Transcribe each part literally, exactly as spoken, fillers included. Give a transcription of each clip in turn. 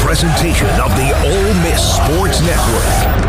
presentation of the Ole Miss Sports Network.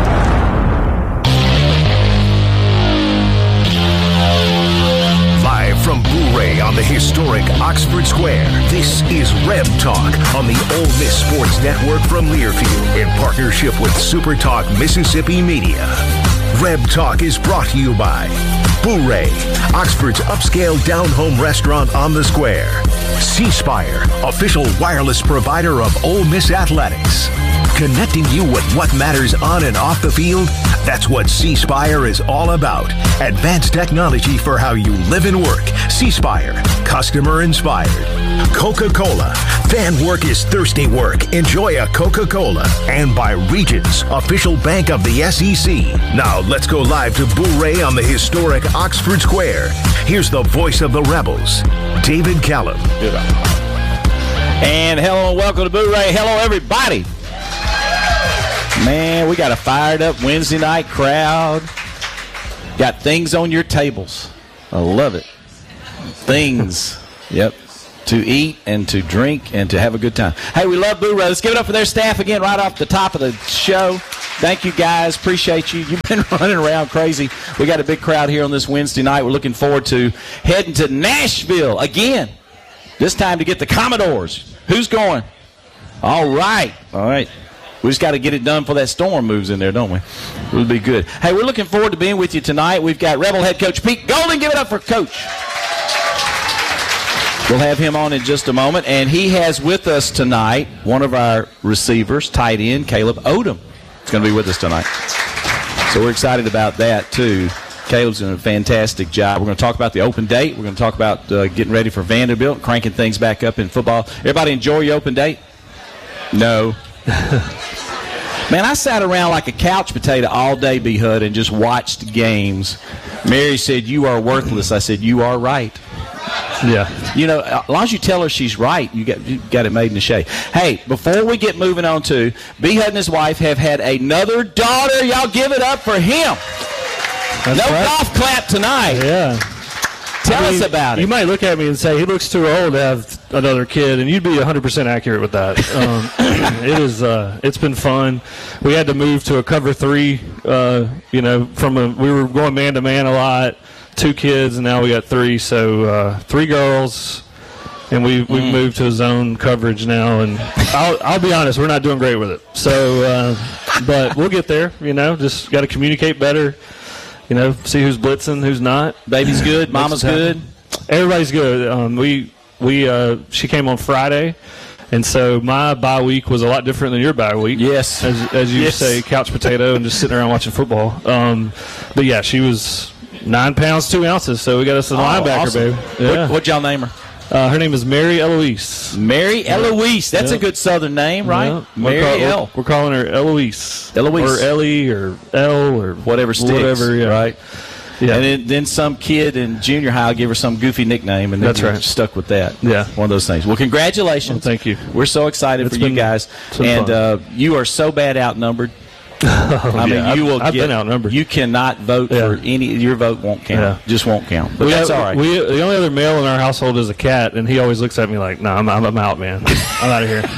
Live from Boo Ray on the historic Oxford Square, this is Reb Talk on the Ole Miss Sports Network from Learfield in partnership with Super Talk Mississippi Media. Reb Talk is brought to you by Boo Ray, Oxford's upscale down-home restaurant on the square. C Spire, official wireless provider of Ole Miss Athletics. Connecting you with what matters on and off the field, that's what C Spire is all about. Advanced technology for how you live and work. C Spire, customer inspired. Coca-Cola, fan work is thirsty work. Enjoy a Coca-Cola. And by Regions, official bank of the S E C. Now let's go live to Boo Ray on the historic Oxford Square. Here's the voice of the Rebels, David Callum. And hello and welcome to Boo Ray. Hello, everybody. Man, we got a fired up Wednesday night crowd. Got things on your tables. I love it. Things. Yep. To eat and to drink and to have a good time. Hey, we love Boo Ray. Let's give it up for their staff again right off the top of the show. Thank you, guys. Appreciate you. You've been running around crazy. We got a big crowd here on this Wednesday night. We're looking forward to heading to Nashville again. This time to get the Commodores. Who's going? All right. All right. We just got to get it done before that storm moves in there, don't we? It'll be good. Hey, we're looking forward to being with you tonight. We've got Rebel head coach Pete Golding. Give it up for Coach. We'll have him on in just a moment. And he has with us tonight one of our receivers, tight end, Caleb Odom. He's going to be with us tonight. So we're excited about that, too. Caleb's doing a fantastic job. We're going to talk about the open date. We're going to talk about uh, getting ready for Vanderbilt, cranking things back up in football. Everybody enjoy your open date? No. Man, I sat around like a couch potato all day, B. Hud, and just watched games. Mary said, "You are worthless." I said, "You are right." Yeah. You know, as long as you tell her she's right, you got, you got it made in the shade. Hey, before we get moving on to, B. Hud and his wife have had another daughter. Y'all give it up for him. That's no right. Golf clap tonight. Yeah. Tell I mean, us about it. You might look at me and say, he looks too old to have another kid, and you'd be one hundred percent accurate with that. Um, it is, uh, it's been fun. We had to move to a cover three, uh, you know, from a, we were going man-to-man a lot, two kids, and now we got three. So uh, three girls, and we, we've mm. moved to a zone coverage now. And I'll, I'll be honest, we're not doing great with it. So, uh, but we'll get there, you know, just got to communicate better. You know, see who's blitzing, who's not. Baby's good, mama's good. Everybody's good. Um, we we uh, she came on Friday, and so my bye week was a lot different than your bye week. Yes, as as you yes. say, couch potato and just sitting around watching football. Um, but yeah, she was nine pounds two ounces, so we got us a oh, linebacker, awesome. baby. Yeah. What, what y'all name her? Uh, her name is Mary Eloise. Mary Eloise. That's yeah. a good Southern name, right? Yeah. Mary we're, call, L. We're, we're calling her Eloise. Eloise. Or Ellie or L or whatever sticks. Whatever, yeah. Right? Yeah. And then, then some kid in junior high gave her some goofy nickname, and then That's right. stuck with that. Yeah. One of those things. Well, congratulations. Well, thank you. We're so excited it's for been, you guys. And uh, you are so bad outnumbered. oh, I mean, yeah. you will I've, I've get, been outnumbered. You cannot vote yeah. for any. Your vote won't count. Yeah. Just won't count. But we that's have, all right. We, the only other male in our household is a cat, and he always looks at me like, "No, nah, I'm, I'm, I'm out, man. I'm out of here."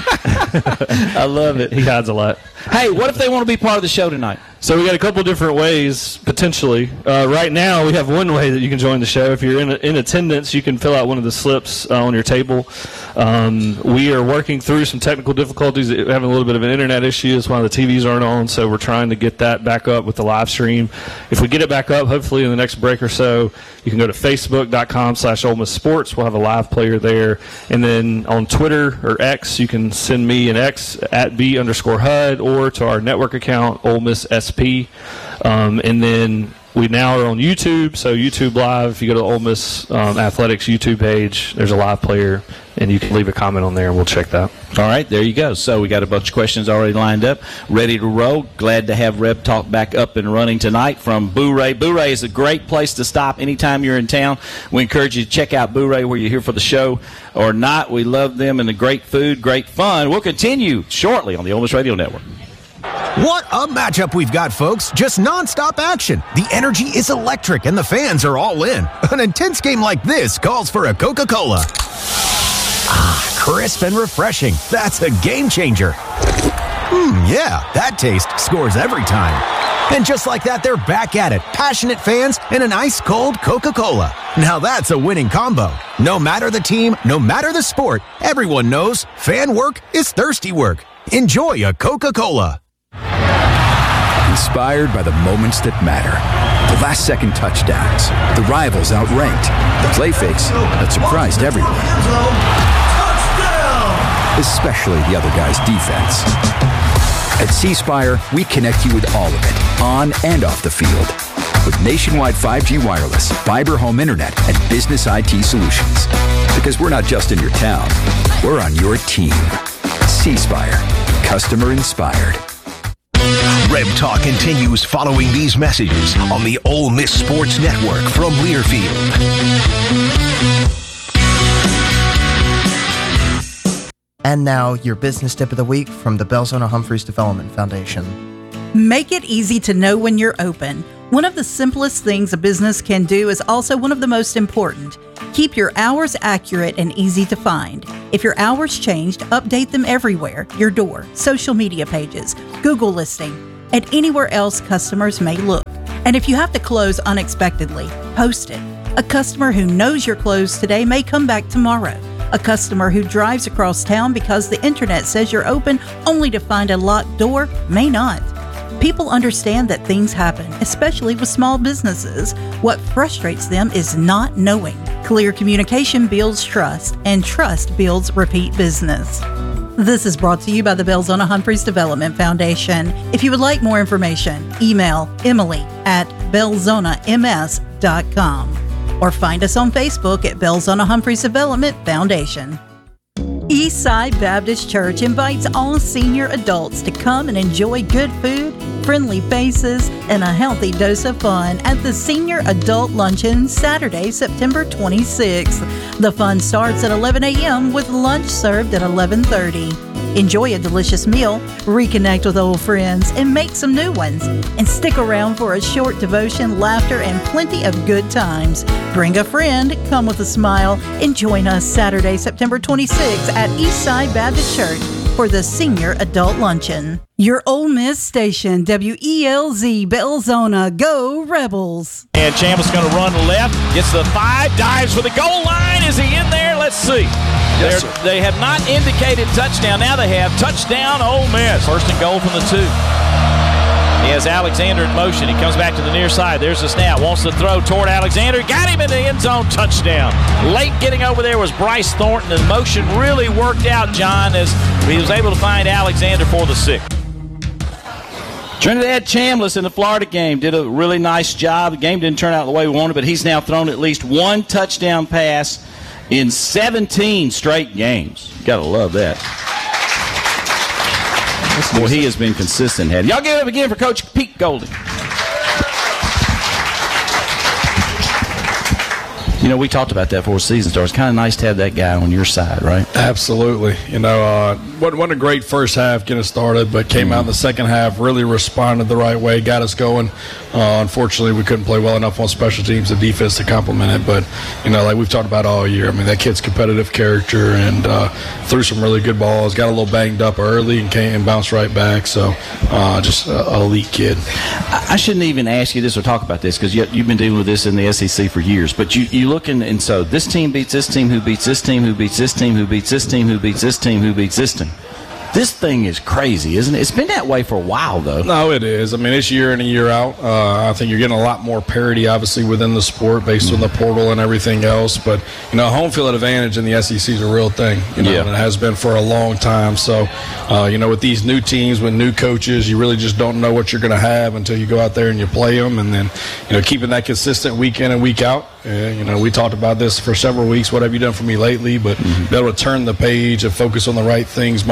I love it. He hides a lot. Hey, what if they want to be part of the show tonight? So we got a couple different ways, potentially. Uh, right now, we have one way that you can join the show. If you're in, in attendance, you can fill out one of the slips uh, on your table. Um, we are working through some technical difficulties, having a little bit of an internet issue. That's why the T Vs aren't on, so we're trying to get that back up with the live stream. If we get it back up, hopefully in the next break or so, you can go to facebook.com slash Ole Miss Sports. We'll have a live player there. And then on Twitter or X, you can send me an X at B underscore HUD or to our network account, Ole Miss S P. Um, and then we now are on YouTube, so YouTube Live, if you go to the Ole Miss um, Athletics YouTube page, there's a live player, and you can leave a comment on there, and we'll check that. All right, there you go. So we got a bunch of questions already lined up, ready to roll. Glad to have Reb Talk back up and running tonight from Boo Ray. Boo Ray is a great place to stop anytime you're in town. We encourage you to check out Boo Ray, where you're here for the show or not. We love them and the great food, great fun. We'll continue shortly on the Ole Miss Radio Network. What a matchup we've got, folks. Just nonstop action. The energy is electric, and the fans are all in. An intense game like this calls for a Coca-Cola. Ah, crisp and refreshing. That's a game changer. Mmm, yeah, that taste scores every time. And just like that, they're back at it. Passionate fans and an ice-cold Coca-Cola. Now that's a winning combo. No matter the team, no matter the sport, everyone knows fan work is thirsty work. Enjoy a Coca-Cola. Inspired by the moments that matter. The last-second touchdowns. The rivals outranked. The play fakes that surprised everyone. Especially the other guy's defense. At C Spire, we connect you with all of it, on and off the field. With nationwide five G wireless, fiber home internet, and business I T solutions. Because we're not just in your town, we're on your team. C Spire. Customer inspired. Reb Talk continues following these messages on the Ole Miss Sports Network from Learfield. And now, your business tip of the week from the Belzona Humphreys Development Foundation. Make it easy to know when you're open. One of the simplest things a business can do is also one of the most important. Keep your hours accurate and easy to find. If your hours changed, update them everywhere. Your door, social media pages, Google listing, and anywhere else customers may look. And if you have to close unexpectedly, post it. A customer who knows you're closed today may come back tomorrow. A customer who drives across town because the internet says you're open only to find a locked door may not. People understand that things happen, especially with small businesses. What frustrates them is not knowing. Clear communication builds trust, and trust builds repeat business. This is brought to you by the Belzona Humphreys Development Foundation. If you would like more information, email Emily at belzona m s dot com or find us on Facebook at Belzona Humphreys Development Foundation. Eastside Baptist Church invites all senior adults to come and enjoy good food, friendly faces, and a healthy dose of fun at the Senior Adult Luncheon Saturday, September twenty-sixth. The fun starts at eleven a.m. with lunch served at eleven thirty. Enjoy a delicious meal, reconnect with old friends, and make some new ones. And stick around for a short devotion, laughter, and plenty of good times. Bring a friend, come with a smile, and join us Saturday, September twenty-sixth at Eastside Baptist Church for the Senior Adult Luncheon. Your Ole Miss station, W E L Z Belzona. Go Rebels! And Chambliss going to run left, gets the five, dives for the goal line. Is he in there? Let's see. Yes, they have not indicated touchdown. Now they have touchdown Ole Miss. First and goal from the two. He has Alexander in motion. He comes back to the near side. There's the snap. Wants to throw toward Alexander. Got him in the end zone. Touchdown. Late getting over there was Bryce Thornton. The motion really worked out, John, as he was able to find Alexander for the six. Trinidad Chambliss in the Florida game did a really nice job. The game didn't turn out the way we wanted, but he's now thrown at least one touchdown pass in seventeen straight games. You gotta love that. Boy, he has been consistent. Y'all give it up again for Coach Pete Golding. You know, we talked about that before the season started. It's kind of nice to have that guy on your side, right? Absolutely. You know, uh, wasn't a great first half getting started, but came mm-hmm. out in the second half, really responded the right way, got us going. Uh, unfortunately, we couldn't play well enough on special teams, the defense to complement it. But, you know, like we've talked about all year, I mean, that kid's competitive character and uh, threw some really good balls, got a little banged up early and came and bounced right back. So uh, just an elite kid. I shouldn't even ask you this or talk about this because you, you've been dealing with this in the S E C for years. But you, you look in, and so this team beats this team, who beats this team, who beats this team, who beats this team, who beats this team, who beats this team. This thing is crazy, isn't it? It's been that way for a while, though. No, it is. I mean, it's year in and year out. Uh, I think you're getting a lot more parity, obviously, within the sport based mm-hmm. on the portal and everything else. But, you know, home field advantage in the S E C is a real thing. You know, yeah. and it has been for a long time. So, uh, you know, with these new teams, with new coaches, you really just don't know what you're going to have until you go out there and you play them. And then, you know, keeping that consistent week in and week out. Uh, you know, we talked about this for several weeks. What have you done for me lately? But mm-hmm. be able to turn the page and focus on the right things Monday through Friday.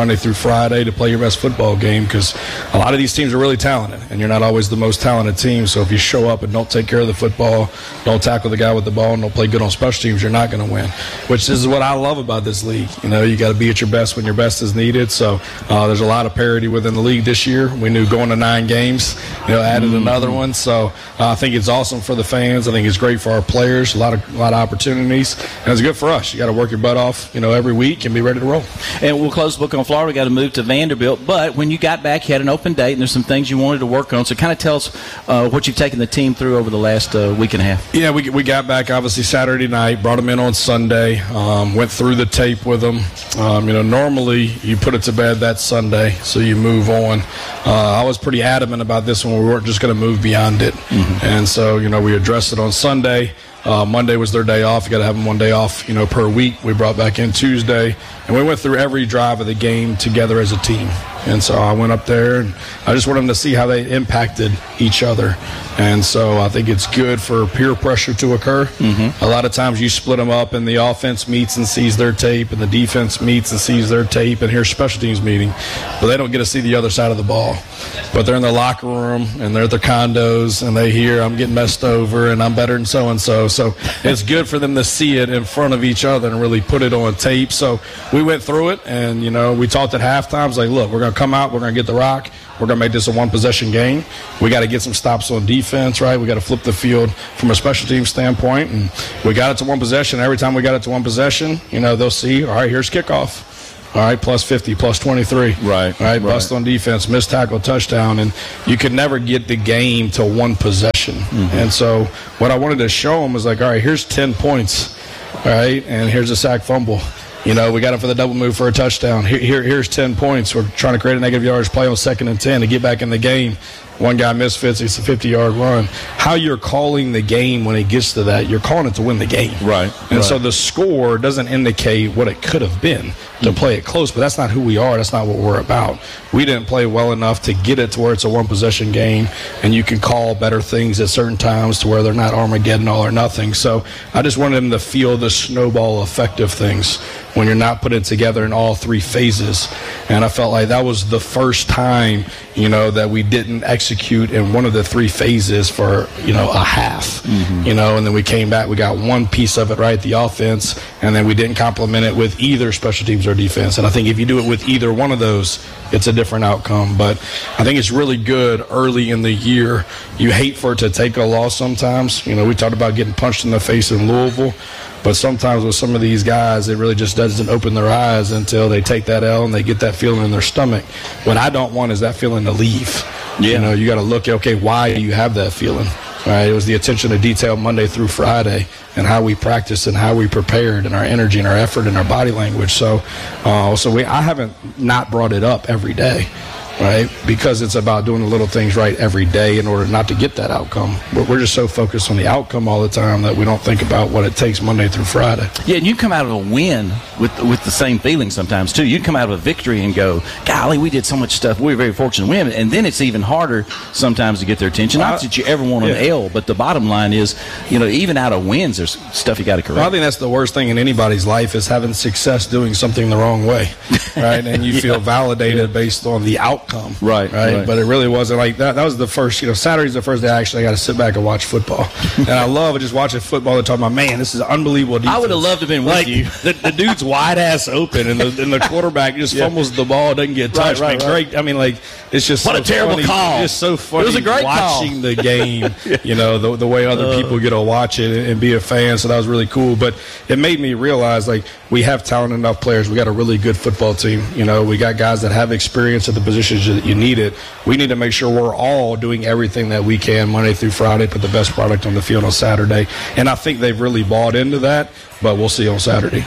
Friday to play your best football game, because a lot of these teams are really talented, and you're not always the most talented team. So if you show up and don't take care of the football, don't tackle the guy with the ball, and don't play good on special teams, you're not going to win, which is what I love about this league. You know, you got to be at your best when your best is needed. So uh, there's a lot of parity within the league this year. We knew going to nine games, you know, added mm-hmm. another one. So uh, I think it's awesome for the fans. I think it's great for our players. A lot of a lot of opportunities, and it's good for us. You got to work your butt off, you know, every week and be ready to roll. And we'll close the book on Florida. We got to move to Vanderbilt. But when you got back, you had an open date, and there's some things you wanted to work on. So kind of tell us uh, what you've taken the team through over the last uh, week and a half. Yeah, we we got back obviously Saturday night, brought them in on Sunday, um, went through the tape with them. Um, you know, normally you put it to bed that Sunday, so you move on. Uh, I was pretty adamant about this one. We weren't just going to move beyond it. Mm-hmm. And so, you know, we addressed it on Sunday. Uh, Monday was their day off. You got to have them one day off, you know, per week. We brought back in Tuesday, and we went through every drive of the game together as a team. And so I went up there, and I just wanted them to see how they impacted each other. And so I think it's good for peer pressure to occur. Mm-hmm. A lot of times you split them up, and the offense meets and sees their tape, and the defense meets and sees their tape, and here's special teams meeting. But they don't get to see the other side of the ball. But they're in their locker room, and they're at their condos, and they hear, I'm getting messed over, and I'm better than so-and-so. So it's good for them to see it in front of each other and really put it on tape. So we went through it, and, you know, we talked at halftime. It's like, look, we're going to come out, we're going to get the rock. We're going to make this a one-possession game. We got to get some stops on defense, right? We got to flip the field from a special team standpoint. And we got it to one possession. Every time we got it to one possession, you know, they'll see, all right, here's kickoff. All right, plus fifty, plus twenty-three. Right. All right, bust on defense, missed tackle, touchdown. And you could never get the game to one possession. Mm-hmm. And so what I wanted to show them was like, all right, here's ten points. All right, and here's a sack fumble. You know, we got him for the double move for a touchdown. Here, here, here's ten points. We're trying to create a negative yardage play on second and ten to get back in the game. One guy misfits, it's a fifty-yard run. How you're calling the game when it gets to that, you're calling it to win the game. Right. And right. so the score doesn't indicate what it could have been to play it close, but that's not who we are. That's not what we're about. We didn't play well enough to get it to where it's a one-possession game, and you can call better things at certain times to where they're not Armageddon all or nothing. So I just wanted them to feel the snowball effect of things when you're not putting it together in all three phases. And I felt like that was the first time, you know, that we didn't execute in one of the three phases for, you know, a half. Mm-hmm. You know, and then we came back, we got one piece of it right, the offense, and then we didn't complement it with either special teams or defense. And I think if you do it with either one of those, it's a different outcome. But I think it's really good early in the year. You hate for it to take a loss sometimes. You know, we talked about getting punched in the face in Louisville. But sometimes with some of these guys, it really just doesn't open their eyes until they take that L and they get that feeling in their stomach. What I don't want is that feeling to leave. Yeah. You know, you got to look at, okay, why do you have that feeling? Right? It was the attention to detail Monday through Friday and how we practiced and how we prepared and our energy and our effort and our body language. So, uh, so we I haven't not brought it up every day. Right, because it's about doing the little things right every day in order not to get that outcome. But we're just so focused on the outcome all the time that we don't think about what it takes Monday through Friday. Yeah, and you come out of a win with with the same feeling sometimes too. You come out of a victory and go, "Golly, we did so much stuff. We were very fortunate to win." And then it's even harder sometimes to get their attention. Not that you ever want an yeah. L, but the bottom line is, you know, even out of wins, there's stuff you got to correct. Well, I think that's the worst thing in anybody's life is having success doing something the wrong way, right? And you yeah. feel validated yeah. based on the outcome. Come. Right, right, right. But it really wasn't like that. That was the first, you know, Saturday's the first day I actually got to sit back and watch football. And I love just watching football and talking about, man, this is unbelievable defense. I would have loved to have been with like, you. The, the dude's wide ass open, and the, and the quarterback just yeah. fumbles the ball, doesn't get touched. Right, right, great. I mean, like, it's just what so a terrible funny. call. It's just so funny. It was a great watching call. the game, you know, the, the way other uh, people get to watch it and, and be a fan. So that was really cool. But it made me realize, like, we have talented enough players. We got a really good football team. You know, we got guys that have experience at the positions that you need it. We need to make sure we're all doing everything that we can Monday through Friday, put the best product on the field on Saturday. And I think they've really bought into that, but we'll see on Saturday.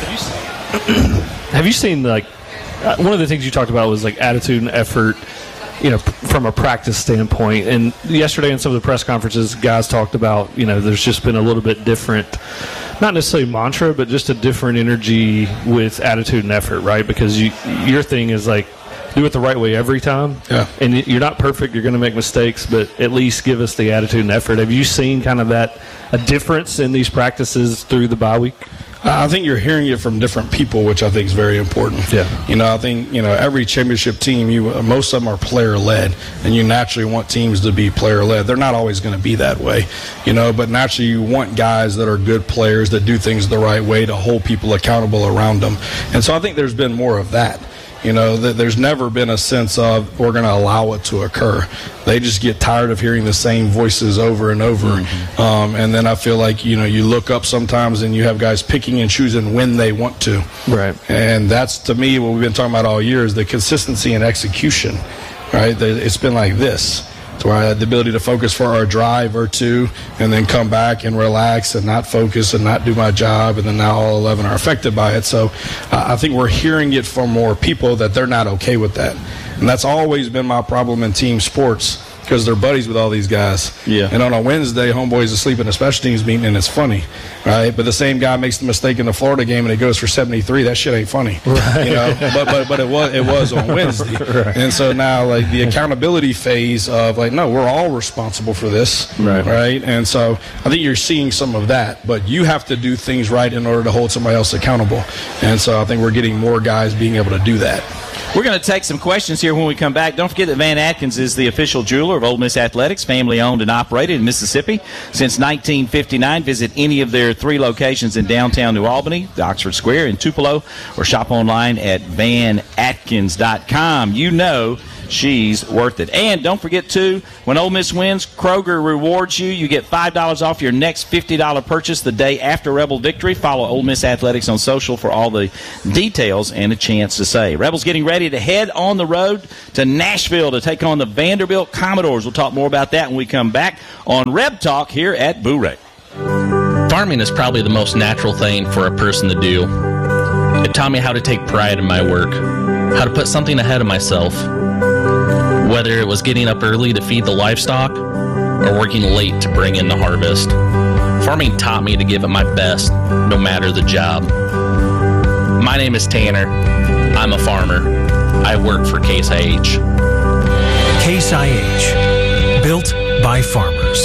Have you seen, like, uh, one of the things you talked about was, like, attitude and effort, you know, from a practice standpoint. And yesterday in some of the press conferences, guys talked about, you know, there's just been a little bit different, not necessarily mantra, but just a different energy with attitude and effort, right? Because you, your thing is, like, do it the right way every time. Yeah. And you're not perfect. You're going to make mistakes, but at least give us the attitude and effort. Have you seen kind of that, a difference in these practices through the bye week? I think you're hearing it from different people, which I think is very important. Yeah. You know, I think, you know, every championship team, you most of them are player-led, and you naturally want teams to be player-led. They're not always going to be that way, you know, but naturally you want guys that are good players that do things the right way to hold people accountable around them. And so I think there's been more of that. You know, that there's never been a sense of we're going to allow it to occur. They just get tired of hearing the same voices over and over. Mm-hmm. Um, and then I feel like, you know, you look up sometimes and you have guys picking and choosing when they want to. Right. And that's, to me, what we've been talking about all year is the consistency and execution, right? It's been like this. So I had the ability to focus for a drive or two and then come back and relax and not focus and not do my job, and then now all eleven are affected by it. So uh, I think we're hearing it from more people that they're not okay with that. And that's always been my problem in team sports, because they're buddies with all these guys. Yeah. And on a Wednesday, homeboys asleep in a special teams meeting, and it's funny, right? But the same guy makes the mistake in the Florida game, and it goes for seventy-three. That shit ain't funny, right. You know. But but but it was it was on Wednesday, right. And so now like the accountability phase of like, no, we're all responsible for this, right? Right. And so I think you're seeing some of that, but you have to do things right in order to hold somebody else accountable. And so I think we're getting more guys being able to do that. We're going to take some questions here when we come back. Don't forget that Van Atkins is the official jeweler of Ole Miss Athletics, family-owned and operated in Mississippi since nineteen fifty-nine. Visit any of their three locations in downtown New Albany, the Oxford Square, and Tupelo, or shop online at van atkins dot com. You know she's worth it. And don't forget, too, when Ole Miss wins, Kroger rewards you. You get five dollars off your next fifty dollars purchase the day after Rebel victory. Follow Ole Miss Athletics on social for all the details and a chance to say. Rebels getting ready to head on the road to Nashville to take on the Vanderbilt Commodores. We'll talk more about that when we come back on Reb Talk here at Boo Ray. Farming is probably the most natural thing for a person to do. It taught me how to take pride in my work, how to put something ahead of myself. Whether it was getting up early to feed the livestock or working late to bring in the harvest, farming taught me to give it my best, no matter the job. My name is Tanner. I'm a farmer. I work for Case I H. Case I H, built by farmers.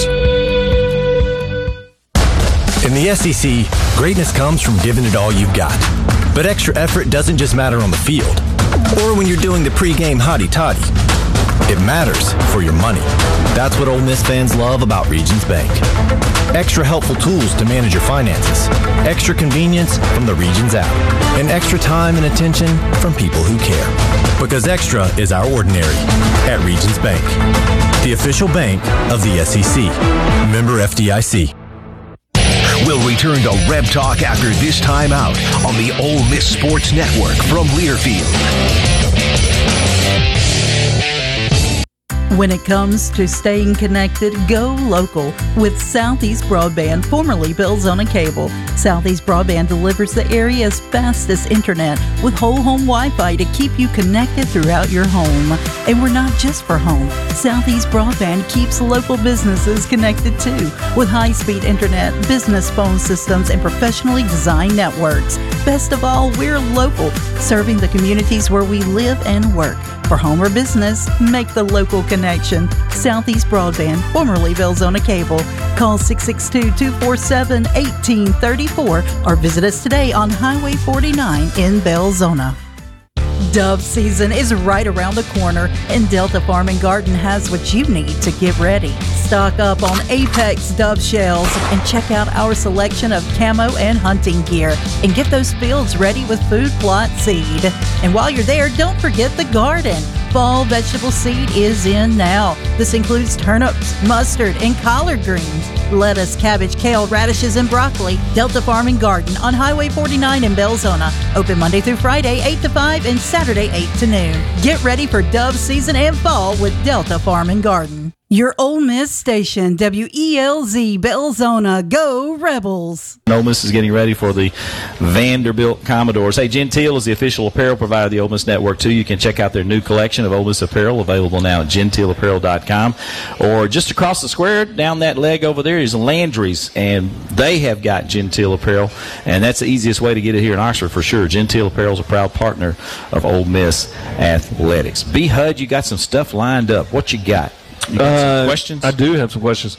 In the S E C, greatness comes from giving it all you've got. But extra effort doesn't just matter on the field or when you're doing the pregame hotty-toddy. It matters for your money. That's what Ole Miss fans love about Regions Bank. Extra helpful tools to manage your finances, extra convenience from the Regions app, and extra time and attention from people who care. Because extra is our ordinary at Regions Bank, the official bank of the S E C. Member F D I C. We'll return to Reb Talk after this time out on the Ole Miss Sports Network from Learfield. When it comes to staying connected, go local with Southeast Broadband, formerly Belzona Cable. Southeast Broadband delivers the area's fastest internet with whole home Wi-Fi to keep you connected throughout your home. And we're not just for home. Southeast Broadband keeps local businesses connected too with high-speed internet, business phone systems, and professionally designed networks. Best of all, we're local, serving the communities where we live and work. For home or business, make the local connection. Southeast Broadband, formerly Belzona Cable. Call six six two, two four seven, one eight three four or visit us today on Highway forty-nine in Belzona. Dove season is right around the corner, and Delta Farm and Garden has what you need to get ready. Stock up on Apex Dove shells and check out our selection of camo and hunting gear, and get those fields ready with food plot seed. And while you're there, don't forget the garden. Fall vegetable seed is in now. This includes turnips, mustard, and collard greens, lettuce, cabbage, kale, radishes, and broccoli. Delta Farm and Garden on Highway forty-nine in Belzona. Open Monday through Friday, eight to five, and Saturday, eight to noon. Get ready for Dove season and fall with Delta Farm and Garden. Your Ole Miss station, W E L Z, Belzona. Go Rebels! Ole Miss is getting ready for the Vanderbilt Commodores. Hey, Gentile is the official apparel provider of the Ole Miss Network, too. You can check out their new collection of Ole Miss apparel, available now at gentile apparel dot com. Or just across the square, down that leg over there, is Landry's, and they have got Gentile apparel, and that's the easiest way to get it here in Oxford for sure. Gentile Apparel is a proud partner of Ole Miss Athletics. B. Hud, you got some stuff lined up. What you got? You got uh, some questions? I do have some questions.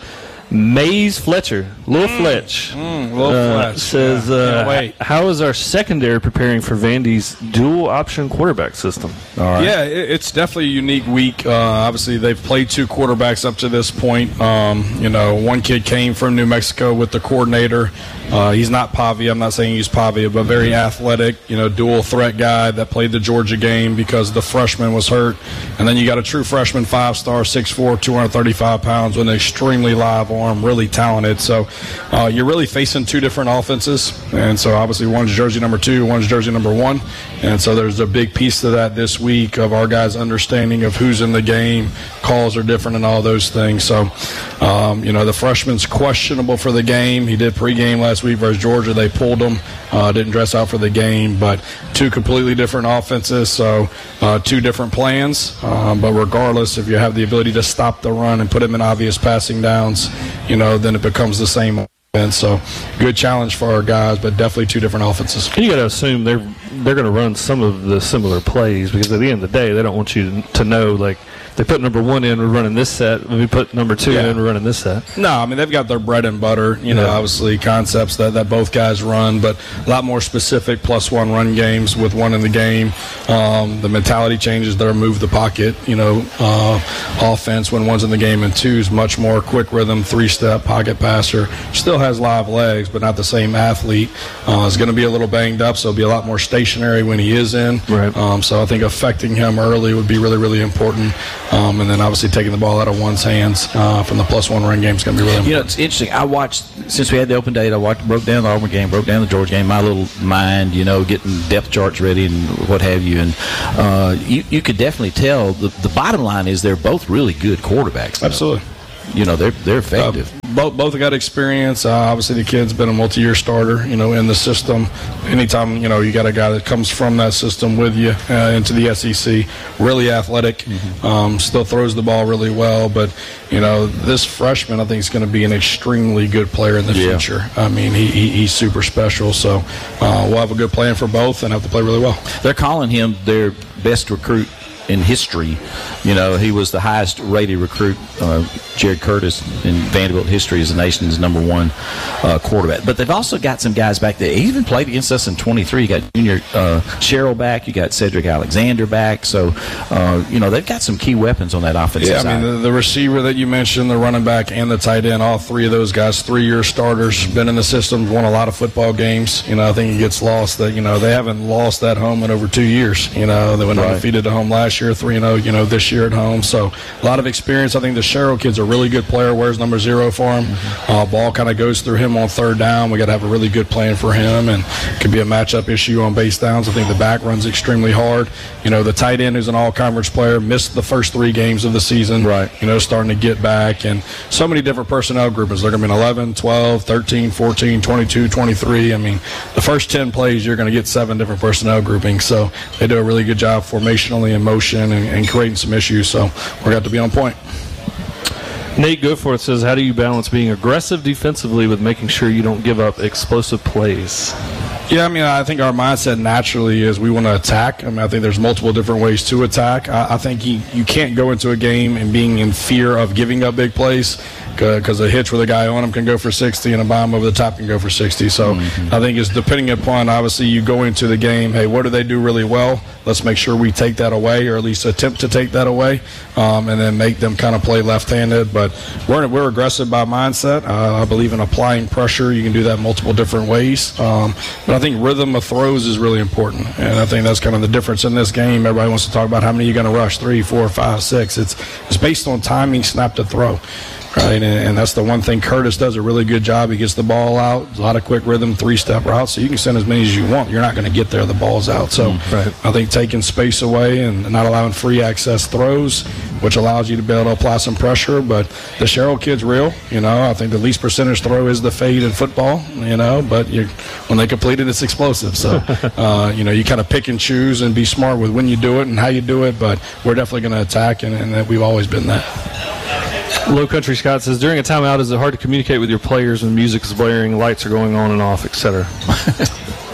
Mays Fletcher, Lil mm. Fletch, mm, Lil uh, Fletch says, yeah. uh, wait. "How is our secondary preparing for Vandy's dual option quarterback system?" All right. Yeah, it, it's definitely a unique week. Uh, obviously, they've played two quarterbacks up to this point. Um, you know, one kid came from New Mexico with the coordinator. Uh, he's not Pavia. I'm not saying he's Pavia, but very athletic, you know, dual threat guy that played the Georgia game because the freshman was hurt. And then you got a true freshman, five-star, six foot four, two hundred thirty-five pounds with an extremely live arm, really talented. So uh, you're really facing two different offenses. And so obviously one's jersey number two, one's jersey number one. And so there's a big piece to that this week of our guys' understanding of who's in the game. Calls are different and all those things. So, um, you know, the freshman's questionable for the game. He did pregame last week versus Georgia. They pulled him. Uh, didn't dress out for the game, but two completely different offenses, so uh, two different plans. Um, but regardless, if you have the ability to stop the run and put him in obvious passing downs, you know, then it becomes the same offense. So good challenge for our guys, but definitely two different offenses. You got to assume they're they're going to run some of the similar plays because at the end of the day, they don't want you to know, like, they put number one in, we're running this set. We put number two yeah. in, we're running this set. No, I mean, they've got their bread and butter, you know, yeah. obviously concepts that, that both guys run, but a lot more specific plus one run games with one in the game. Um, the mentality changes that are move the pocket, you know, uh, offense when one's in the game, and two is much more quick rhythm, three-step pocket passer. Still has live legs, but not the same athlete. Uh, is going to be a little banged up, so it'll be a lot more stationary when he is in. Right. Um, so I think affecting him early would be really, really important. Um, and then obviously taking the ball out of one's hands uh, from the plus one run game is going to be really important. You know, it's interesting. I watched, since we had the open date, I watched, broke down the Auburn game, broke down the Georgia game, my little mind, you know, getting depth charts ready and what have you. And uh, you, you could definitely tell the, the bottom line is they're both really good quarterbacks. Though. Absolutely. You know, they're they're effective. Uh, both both have got experience. Uh, obviously, the kid's been a multi-year starter, you know, in the system. Anytime, you know, you got a guy that comes from that system with you uh, into the S E C, really athletic, mm-hmm. um, still throws the ball really well. But, you know, this freshman, I think, is going to be an extremely good player in the yeah. future. I mean, he, he he's super special. So uh, we'll have a good plan for both and have to play really well. They're calling him their best recruit in history. You know, he was the highest rated recruit. uh, Jared Curtis in Vanderbilt history is the nation's number one uh, quarterback. But they've also got some guys back there. He even played against us in twenty-three. You got Junior uh, Sherrill back. You got Cedric Alexander back. So, uh, you know, they've got some key weapons on that offensive yeah, side. I mean, the, the receiver that you mentioned, the running back, and the tight end, all three of those guys, three-year starters, been in the system, won a lot of football games. You know, I think it gets lost that, you know, they haven't lost at home in over two years. You know, they went right. undefeated at home last year, three and oh, you know, this year at home. So a lot of experience. I think the Sherrill kid's a really good player, wears number zero for him. Mm-hmm. Uh, ball kind of goes through him on third down. We got to have a really good plan for him, and it could be a matchup issue on base downs. I think the back runs extremely hard. You know, the tight end who's an all-conference player, missed the first three games of the season. Right. You know, starting to get back, and so many different personnel groupings. They're going to be in eleven, twelve, thirteen, fourteen, twenty-two, twenty-three. I mean, the first ten plays, you're going to get seven different personnel groupings. So they do a really good job formationally in motion and, and creating some issues. So we're going to be on point. Nate Goforth says, how do you balance being aggressive defensively with making sure you don't give up explosive plays? Yeah, I mean, I think our mindset naturally is we want to attack. I mean, I think there's multiple different ways to attack. I, I think you, you can't go into a game and being in fear of giving up big plays, because a hitch with a guy on him can go for sixty and a bomb over the top can go for sixty. So mm-hmm. I think it's depending upon, obviously, you go into the game, hey, what do they do really well? Let's make sure we take that away, or at least attempt to take that away, um, and then make them kind of play left-handed. But we're, we're aggressive by mindset. Uh, I believe in applying pressure. You can do that multiple different ways. Um, but I think rhythm of throws is really important, and I think that's kind of the difference in this game. Everybody wants to talk about how many you're going to rush, three, four, five, six. It's, it's based on timing, snap to throw. Right, and, and that's the one thing Curtis does a really good job. He gets the ball out, a lot of quick rhythm, three-step routes, so you can send as many as you want. You're not going to get there, the ball's out. So right. I think taking space away and not allowing free access throws, which allows you to be able to apply some pressure. But the Sherrill kid's real. You know, I think the least percentage throw is the fade in football, you know, but you, when they complete it, it's explosive. So, uh, you know, you kind of pick and choose and be smart with when you do it and how you do it, but we're definitely going to attack, and, and we've always been that. Low Country Scott says, during a timeout, is it hard to communicate with your players when music is blaring, lights are going on and off, et cetera?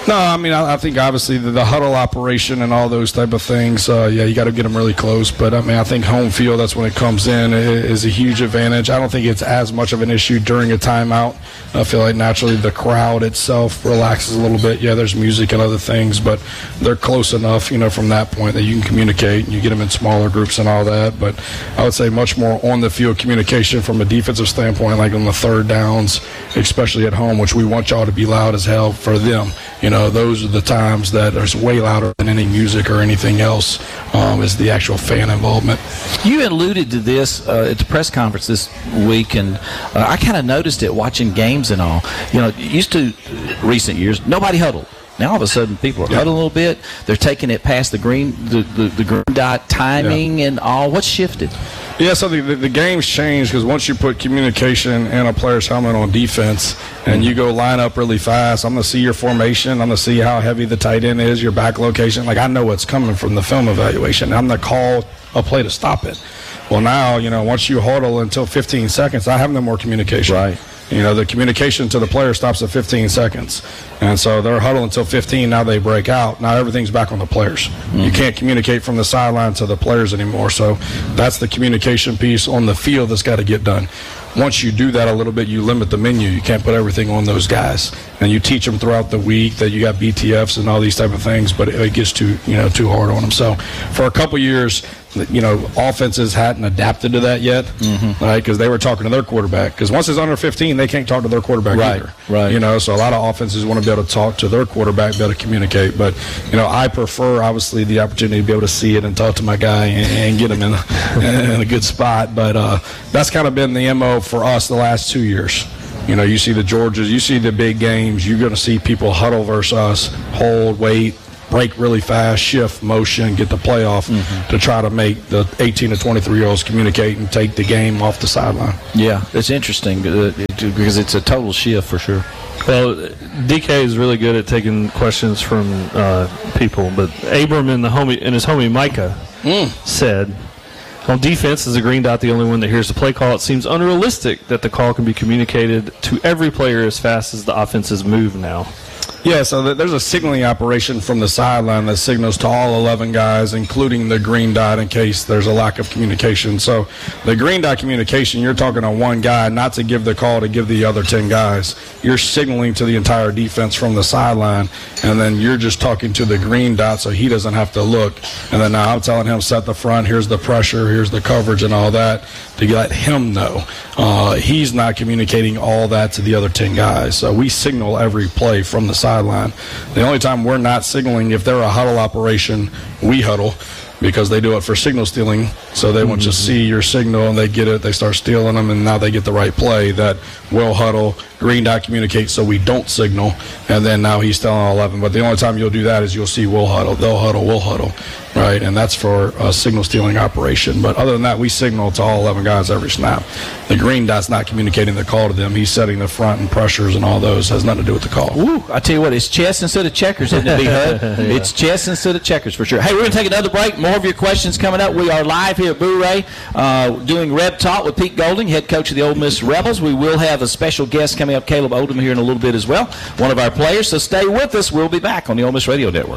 No, I mean, I, I think obviously the, the huddle operation and all those type of things, uh, yeah, you got to get them really close. But, I mean, I think home field, that's when it comes in, is a huge advantage. I don't think it's as much of an issue during a timeout. I feel like naturally the crowd itself relaxes a little bit. Yeah, there's music and other things, but they're close enough, you know, from that point that you can communicate and you get them in smaller groups and all that. But I would say much more on-the-field communication from a defensive standpoint, like on the third downs, especially at home, which we want y'all to be loud as hell for them. You know, those are the times that are way louder than any music or anything else, um, is the actual fan involvement. You alluded to this uh, at the press conference this week, and uh, I kind of noticed it watching games and all. You know, used to, recent years, nobody huddled. Now all of a sudden people are yeah. huddling a little bit. They're taking it past the green, the, the, the green dot timing yeah. and all. What's shifted? Yeah, so the, the, the game's changed because once you put communication and a player's helmet on defense and you go line up really fast, I'm going to see your formation. I'm going to see how heavy the tight end is, your back location. Like, I know what's coming from the film evaluation. I'm going to call a play to stop it. Well, now, you know, once you huddle until fifteen seconds, I have no more communication. Right. You know, the communication to the player stops at fifteen seconds. And so they're huddled until fifteen. Now they break out. Now everything's back on the players. Mm-hmm. You can't communicate from the sideline to the players anymore. So that's the communication piece on the field that's got to get done. Once you do that a little bit, you limit the menu. You can't put everything on those guys. And you teach them throughout the week that you got B T Fs and all these type of things, but it gets too, you know, too hard on them. So for a couple years, you know, offenses hadn't adapted to that yet, mm-hmm. right? Because they were talking to their quarterback. Because once it's under fifteen, they can't talk to their quarterback right, either. Right. You know, so a lot of offenses want to be able to talk to their quarterback, be able to communicate. But, you know, I prefer, obviously, the opportunity to be able to see it and talk to my guy and, and get him in a, in a good spot. But uh, that's kind of been the M O for us the last two years. You know, you see the Georgias, you see the big games, you're going to see people huddle versus us, hold, wait, break really fast, shift, motion, get the play off mm-hmm. to try to make the eighteen to twenty-three-year-olds communicate and take the game off the sideline. Yeah, it's interesting uh, because it's a total shift for sure. Well, D K is really good at taking questions from uh, people, but Abram and, the homie, and his homie Micah mm. said, on defense, is the green dot the only one that hears the play call? It seems unrealistic that the call can be communicated to every player as fast as the offenses move now. Yeah, so there's a signaling operation from the sideline that signals to all eleven guys, including the green dot, in case there's a lack of communication. So the green dot communication, you're talking to one guy, not to give the call to give the other ten guys. You're signaling to the entire defense from the sideline, and then you're just talking to the green dot so he doesn't have to look. And then now I'm telling him, set the front, here's the pressure, here's the coverage and all that, to let him know. Uh, he's not communicating all that to the other ten guys. So we signal every play from the sideline. Sideline. The only time we're not signaling, if they're a huddle operation, we huddle because they do it for signal stealing. So they mm-hmm. want to see your signal and they get it, they start stealing them, and now they get the right play. That will huddle, green dot communicates so we don't signal, and then now he's telling all eleven. But the only time you'll do that is you'll see we'll huddle, they'll huddle, we'll huddle, right? And that's for a signal stealing operation. But other than that, we signal to all eleven guys every snap. The green dot's not communicating the call to them. He's setting the front and pressures and all those. Has nothing to do with the call. Ooh, I tell you what, it's chess instead of checkers, isn't it, B. Hud? Yeah. It's chess instead of checkers for sure. Hey, we're going to take another break. More of your questions coming up. We are live here at Boo-Ray uh, doing Reb Talk with Pete Golding, head coach of the Ole Miss Rebels. We will have a special guest coming up, Caleb Odom, here in a little bit as well, one of our players. So stay with us. We'll be back on the Ole Miss Radio Network.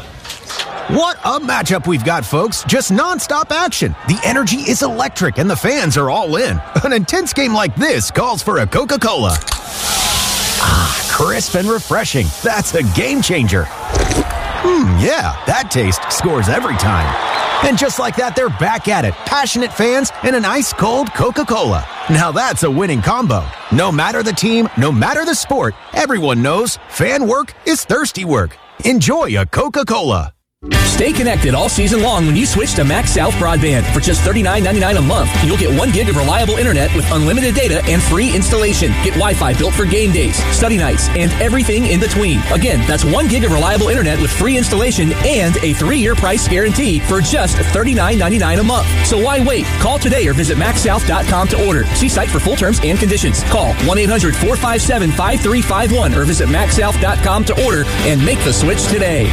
What a matchup we've got, folks. Just nonstop action. The energy is electric, and the fans are all in. An intense game like this calls for a Coca-Cola. Ah, crisp and refreshing. That's a game changer. Hmm, yeah, that taste scores every time. And just like that, they're back at it. Passionate fans and an ice-cold Coca-Cola. Now that's a winning combo. No matter the team, no matter the sport, everyone knows fan work is thirsty work. Enjoy a Coca-Cola. Stay connected all season long when you switch to Max South Broadband. For just thirty-nine ninety-nine a month, you'll get one gig of reliable internet with unlimited data and free installation. Get Wi-Fi built for game days, study nights, and everything in between. Again, that's one gig of reliable internet with free installation and a three-year price guarantee for just thirty-nine ninety-nine a month. So why wait? Call today or visit max south dot com to order. See site for full terms and conditions. Call one eight hundred four five seven five three five one or visit max south dot com to order and make the switch today.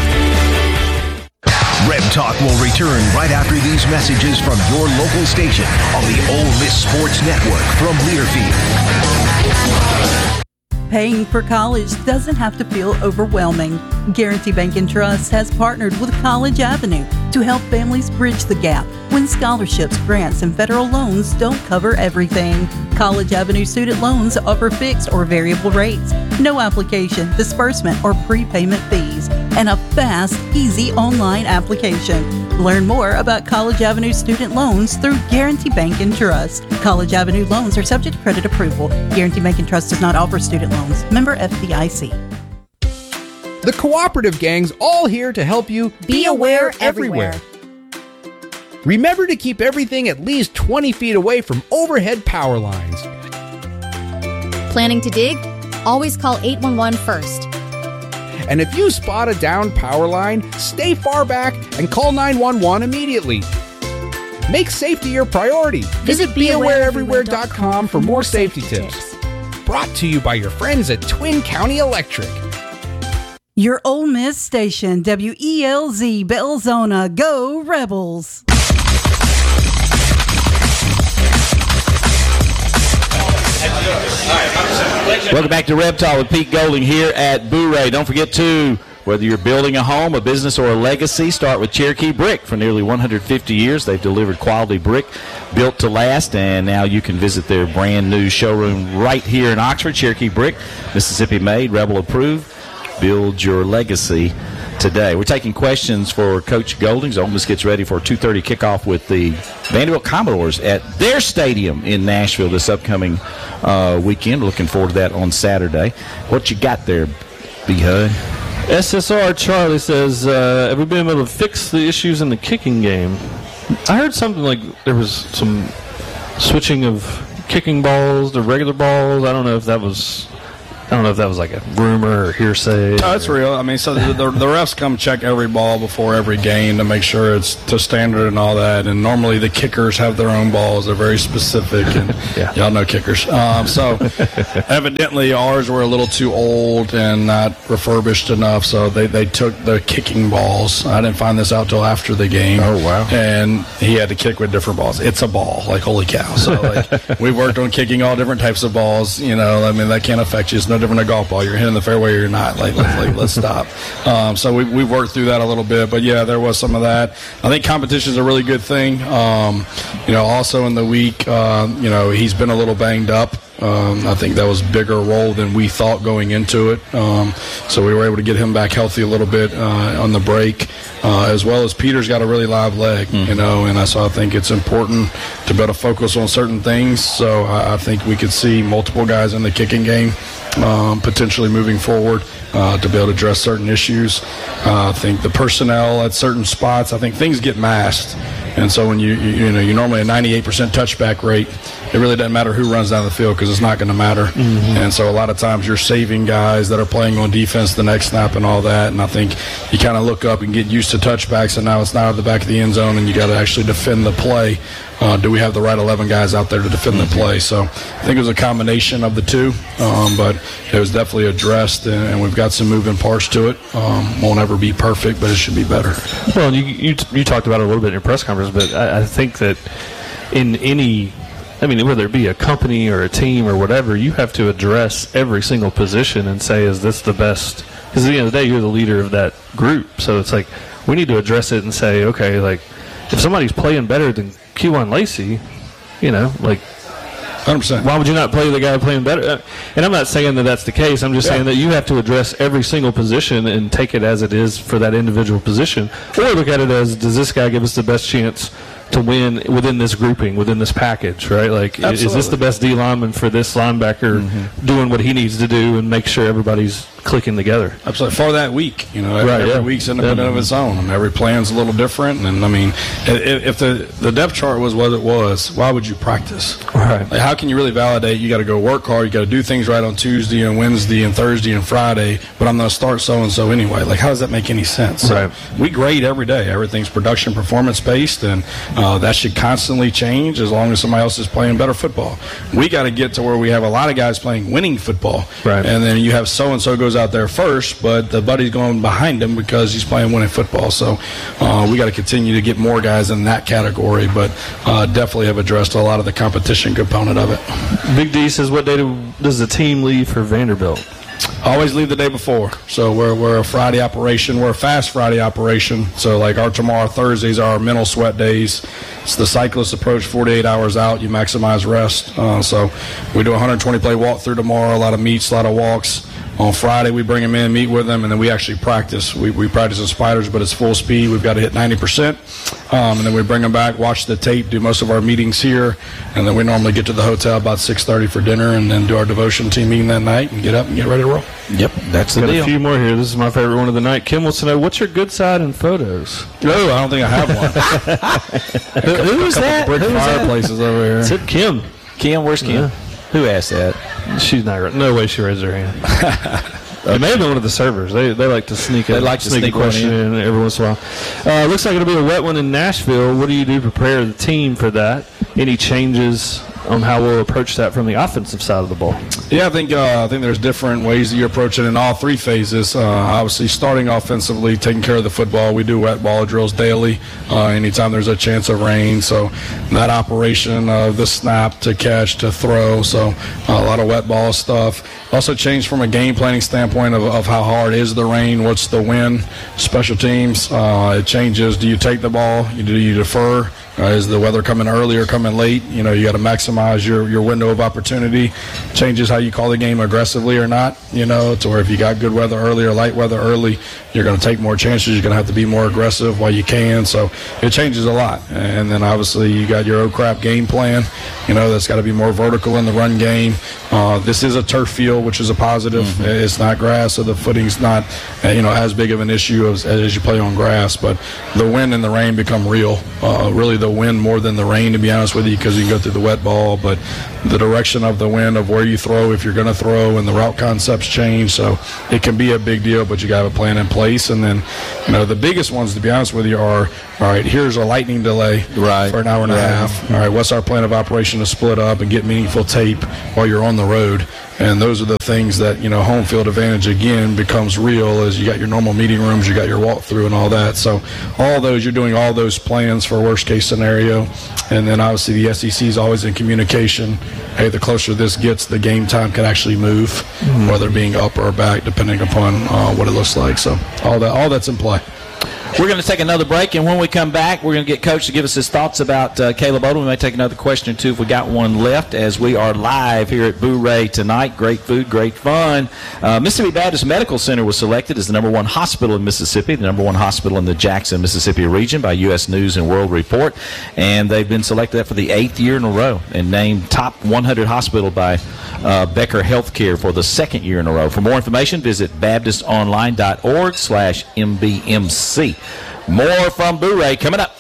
Reb Talk will return right after these messages from your local station on the Ole Miss Sports Network from Learfield. Paying for college doesn't have to feel overwhelming. Guarantee Bank and Trust has partnered with College Avenue to help families bridge the gap when scholarships, grants, and federal loans don't cover everything. College Avenue student loans offer fixed or variable rates, no application, disbursement, or prepayment fees, and a fast, easy online application. Learn more about College Avenue student loans through Guarantee Bank and Trust. College Avenue loans are subject to credit approval. Guarantee Bank and Trust does not offer student loans. Member F D I C. The Cooperative Gang's all here to help you be aware everywhere. Remember to keep everything at least twenty feet away from overhead power lines. Planning to dig? Always call eight one one first. And if you spot a downed power line, stay far back and call nine one one immediately. Make safety your priority. Visit be aware everywhere dot com for more safety tips. Brought to you by your friends at Twin County Electric. Your Ole Miss station, W E L Z Belzona. Go Rebels! Welcome back to Reb Talk with Pete Golding here at Bourré. Don't forget to, whether you're building a home, a business, or a legacy, start with Cherokee Brick. For nearly one hundred fifty years, they've delivered quality brick built to last, and now you can visit their brand new showroom right here in Oxford. Cherokee Brick, Mississippi made, Rebel approved. Build your legacy today. We're taking questions for Coach Golding. Ole Miss gets ready for a two thirty kickoff with the Vanderbilt Commodores at their stadium in Nashville this upcoming uh, weekend. Looking forward to that on Saturday. What you got there, B-Hud? S S R Charlie says, uh, have we been able to fix the issues in the kicking game? I heard something like there was some switching of kicking balls to regular balls. I don't know if that was... I don't know if that was like a rumor or hearsay. No, that's real. I mean, so the, the, the refs come check every ball before every game to make sure it's to standard and all that. And normally the kickers have their own balls. They're very specific. And yeah. Y'all know kickers. Um, so evidently ours were a little too old and not refurbished enough. So they, they took the kicking balls. I didn't find this out till after the game. Oh, wow. And he had to kick with different balls. It's a ball. Like, holy cow. So like, we've worked on kicking all different types of balls. You know, I mean, that can't affect you. It's no different than a golf ball. You're hitting the fairway or you're not. Like, let's, like, let's stop. Um, so we, we've worked through that a little bit. But, yeah, there was some of that. I think competition is a really good thing. Um, you know, also in the week, uh, you know, he's been a little banged up. Um, I think that was a bigger role than we thought going into it. Um, so we were able to get him back healthy a little bit uh, on the break, uh, as well as Peter's got a really live leg, mm-hmm. you know, and I, so I think it's important to be able to focus on certain things. So I, I think we could see multiple guys in the kicking game um, potentially moving forward uh, to be able to address certain issues. Uh, I think the personnel at certain spots, I think things get masked. And so when you, you, you know, you're normally a ninety-eight percent touchback rate, it really doesn't matter who runs down the field because it's not going to matter. Mm-hmm. And so a lot of times you're saving guys that are playing on defense the next snap and all that. And I think you kind of look up and get used to touchbacks, and now it's not at the back of the end zone, and you got to actually defend the play. Uh, do we have the right eleven guys out there to defend the play? So I think it was a combination of the two, um, but it was definitely addressed, and, and we've got some moving parts to it. Um, won't ever be perfect, but it should be better. Well, you you, you talked about it a little bit in your press conference, but I, I think that in any, I mean, whether it be a company or a team or whatever, you have to address every single position and say, is this the best? Because at the end of the day, you're the leader of that group. So it's like, we need to address it and say, okay, like, if somebody's playing better than Kewan Lacey, you know, like, one hundred percent. Why would you not play the guy playing better? And I'm not saying that that's the case. I'm just yeah. saying that you have to address every single position and take it as it is for that individual position. Or look at it as, does this guy give us the best chance to win within this grouping, within this package, right? Like, Absolutely. Is this the best D lineman for this linebacker mm-hmm. doing what he needs to do and make sure everybody's clicking together? Absolutely. For that week, you know, every, right, every yeah. week's independent yeah. of its own. I mean, every plan's a little different. And, I mean, if, if the, the depth chart was what it was, why would you practice? Right. Like, how can you really validate you got to go work hard, you got to do things right on Tuesday and Wednesday and Thursday and Friday, but I'm going to start so-and-so anyway? Like, how does that make any sense? Right. So we grade every day. Everything's production performance-based, and uh, that should constantly change as long as somebody else is playing better football. We got to get to where we have a lot of guys playing winning football, right. and then you have so-and-so goes goes out there first, but the buddy's going behind him because he's playing winning football. So uh, we got to continue to get more guys in that category, but uh, definitely have addressed a lot of the competition component of it. Big D says, what day do, does the team leave for Vanderbilt? Always leave the day before. So we're we're a Friday operation. We're a fast Friday operation. So like our tomorrow Thursdays are our mental sweat days. It's the cyclist approach, forty-eight hours out. You maximize rest. Uh, so we do a one hundred twenty play walkthrough tomorrow. A lot of meets, a lot of walks. On Friday, we bring them in, meet with them, and then we actually practice. We, we practice in spiders, but it's full speed. We've got to hit ninety percent. Um, and then we bring them back, watch the tape, do most of our meetings here, and then we normally get to the hotel about six thirty for dinner and then do our devotion team meeting that night and get up and get ready to roll. Yep, that's the Got deal. a few more here. This is my favorite one of the night. Kim wants to know, what's your good side in photos? No, I don't think I have one. Who, who is that? Brick Who is that? fireplaces over here. Is it Kim? Kim, where's Kim? Yeah. Who asked that? She's not. No way she raised her hand. It may have been one of the servers. They they like to sneak. They a, like to sneak, sneak a question one in. in every once in a while. Uh, looks like it'll be a wet one in Nashville. What do you do to prepare the team for that? Any changes on how we'll approach that from the offensive side of the ball? Yeah, I think uh, I think there's different ways that you approach it in all three phases. Uh, obviously, starting offensively, taking care of the football. We do wet ball drills daily. Uh, anytime there's a chance of rain, so that operation of the snap to catch to throw. So uh, a lot of wet ball stuff. Also changed from a game planning standpoint of, of how hard is the rain, what's the wind, special teams. Uh, it changes. Do you take the ball? Do you defer? Uh, is the weather coming early or coming late? You know, you got to maximize your, your window of opportunity. Changes how you call the game aggressively or not, you know, to where if you got good weather early or light weather early, you're going to take more chances. You're going to have to be more aggressive while you can. So it changes a lot. And then obviously you got your oh crap game plan, you know, that's got to be more vertical in the run game. Uh, this is a turf field, which is a positive. Mm-hmm. It's not grass, so the footing's not, uh, you know, as big of an issue as, as you play on grass. But the wind and the rain become real. Uh, really the wind more than the rain, to be honest with you, because you can go through the wet ball. But the direction of the wind, of where you throw, if you're going to throw, and the route concepts change. So it can be a big deal, but you got to have a plan in place. And then, you know, the biggest ones, to be honest with you, are, all right, here's a lightning delay right. for an hour and right. a half. All right, what's our plan of operation to split up and get meaningful tape while you're on the road? And those are the things that, you know, home field advantage, again, becomes real as you got your normal meeting rooms, you got your walkthrough and all that. So all those, you're doing all those plans for worst case scenario. And then obviously the S E C is always in communication. Hey, the closer this gets, the game time can actually move, mm-hmm. whether being up or back, depending upon uh, what it looks like. So all that, all that's in play. We're going to take another break, and when we come back, we're going to get Coach to give us his thoughts about uh, Caleb Odom. We may take another question or two if we got one left, as we are live here at Boo Ray tonight. Great food, great fun. Uh, Mississippi Baptist Medical Center was selected as the number one hospital in Mississippi, the number one hospital in the Jackson, Mississippi region by U S News and World Report, and they've been selected for the eighth year in a row and named top one hundred hospital by uh, Becker Healthcare for the second year in a row. For more information, visit baptistonline.org slash MBMC. More from Boo Ray coming up.